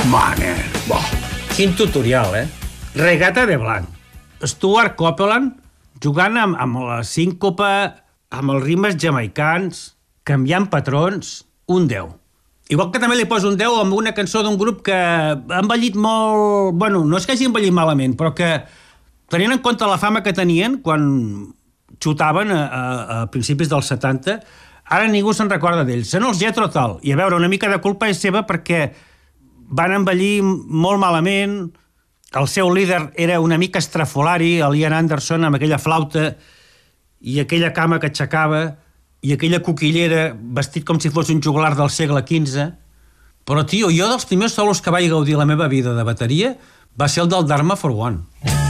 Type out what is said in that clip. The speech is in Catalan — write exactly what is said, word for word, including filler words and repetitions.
Mare, bo. Quin tutorial, eh? Regata de blanc. Stuart Copeland jugant amb, amb la síncopa, amb els ritmes jamaicans, canviant patrons, un deu. Igual que també li poso un deu amb una cançó d'un grup que ha envellit molt... Bueno, no és que hagi envellit malament, però que, tenint en compte la fama que tenien quan xutaven a, a, a principis dels setanta, ara ningú se'n recorda d'ells. Són els Jethro Tull. I a veure, una mica de culpa és seva perquè van envellir molt malament. El seu líder era una mica estrafolari, el Ian Anderson, amb aquella flauta i aquella cama que aixecava i aquella coquillera vestit com si fos un juglar del segle quinze. Però, tio, jo dels primers solos que vaig gaudir la meva vida de bateria va ser el del Dharma for One.